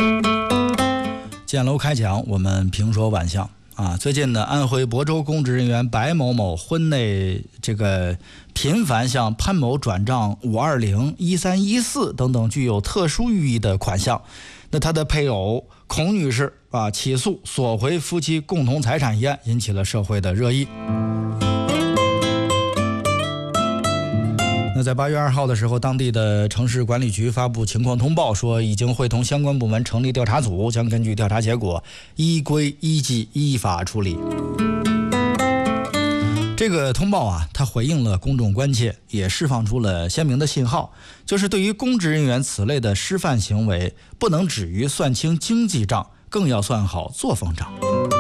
建楼开讲，我们评说晚相啊。最近呢，安徽亳州公职人员白某某婚内这个频繁向潘某转账520、1314等等具有特殊寓意的款项，那他的配偶孔女士啊起诉索回夫妻共同财产一案，引起了社会的热议。那在8月2号的时候，当地的城市管理局发布情况通报，说已经会同相关部门成立调查组，将根据调查结果依规依纪依法处理。这个通报啊，它回应了公众关切，也释放出了鲜明的信号，就是对于公职人员此类的失范行为，不能止于算清经济账，更要算好作风账。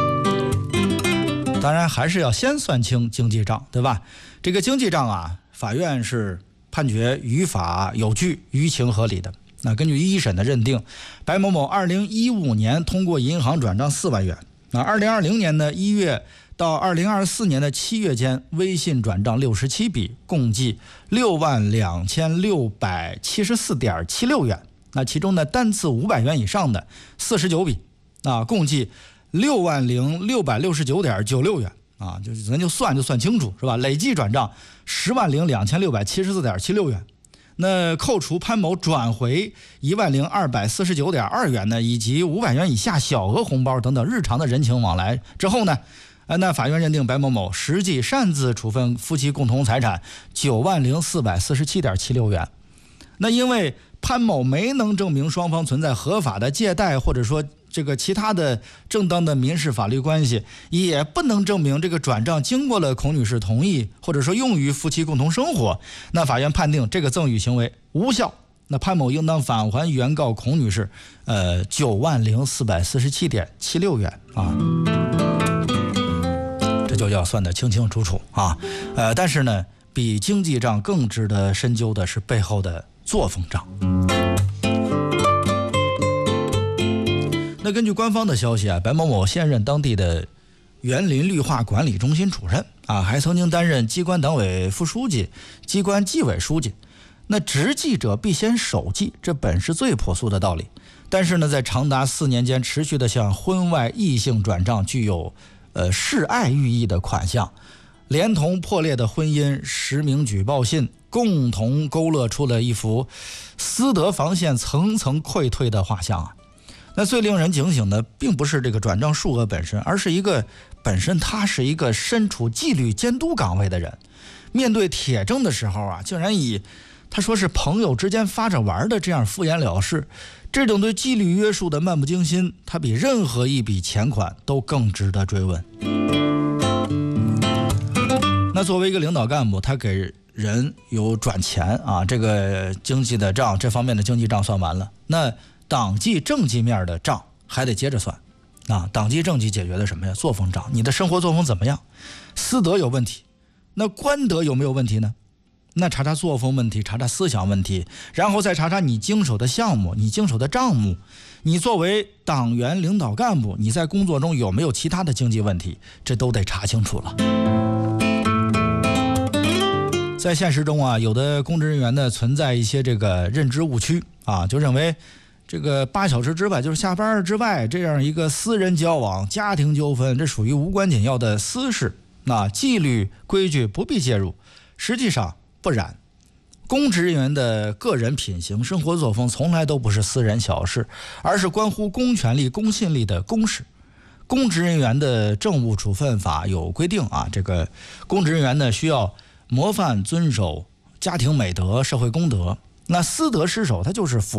当然还是要先算清经济账，对吧？这个经济账啊，法院是判决于法有据、于情合理的。那根据一审的认定，白某某2015年通过银行转账4万元，那2020年的1月到2024年的7月间，微信转账67笔，共计62674.76元。那其中呢，单次500元以上的49笔，共计60669.96元啊，就是咱就算清楚是吧？累计转账102674.76元。那扣除潘某转回10249.2元呢，以及500元以下小额红包等等日常的人情往来之后呢，那法院认定白某某实际擅自处分夫妻共同财产90447.76元。那因为潘某没能证明双方存在合法的借贷，或者说这个其他的正当的民事法律关系，也不能证明这个转账经过了孔女士同意，或者说用于夫妻共同生活，那法院判定这个赠与行为无效，那潘某应当返还原告孔女士90447.76元啊，这就要算得清清楚楚啊。但是呢，比经济账更值得深究的是背后的作风账。那根据官方的消息啊，白某某现任当地的园林绿化管理中心主任啊，还曾经担任机关党委副书记、机关纪委书记。那执纪者必先守纪，这本是最朴素的道理。但是呢，在长达4年间持续的向婚外异性转账具有示爱寓意的款项，连同破裂的婚姻实名举报信，共同勾勒出了一幅私德防线层层溃退的画像啊。那最令人警醒的并不是这个转账数额本身，而是他是一个身处纪律监督岗位的人，面对铁证的时候啊，竟然以他说是朋友之间发着玩的这样敷衍了事，这种对纪律约束的漫不经心，他比任何一笔钱款都更值得追问。那作为一个领导干部，他给人有转钱啊，这个经济的账，这方面的经济账算完了，那党纪政纪面的账还得接着算啊。党纪政纪解决的什么呀？作风账，你的生活作风怎么样？私德有问题，那官德有没有问题呢？那查查作风问题，查查思想问题，然后再查查你经手的项目，你经手的账目，你作为党员领导干部，你在工作中有没有其他的经济问题，这都得查清楚了。在现实中啊，有的公职人员呢存在一些这个认知误区啊，就认为这个8小时之外，就是下班之外，这样一个私人交往、家庭纠纷，这属于无关紧要的私事，那纪律规矩不必介入。实际上不然，公职人员的个人品行、生活作风从来都不是私人小事，而是关乎公权力、公信力的公事。公职人员的政务处分法有规定啊，这个公职人员呢需要模范遵守家庭美德、社会公德。那私德失守，它就是腐